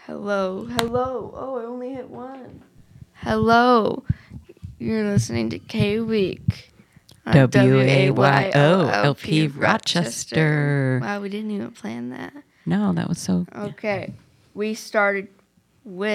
Hello. Oh, I only hit one. Hello. You're listening to K-Week. WAYOLP Rochester. Wow, we didn't even plan that. No, that was so... Okay. We started with